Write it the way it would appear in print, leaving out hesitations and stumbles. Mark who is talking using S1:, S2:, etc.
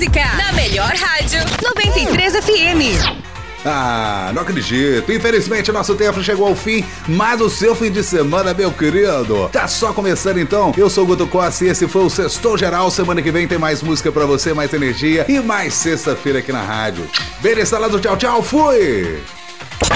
S1: música, na melhor rádio, 93 FM.
S2: Ah, não acredito. Infelizmente, nosso tempo chegou ao fim, mas o seu fim de semana, meu querido, tá só começando então. Eu sou o Guto Costa e esse foi o Sextou Geral. Semana que vem tem mais música pra você, mais energia e mais sexta-feira aqui na rádio. Beijo, salado, tchau, tchau, fui!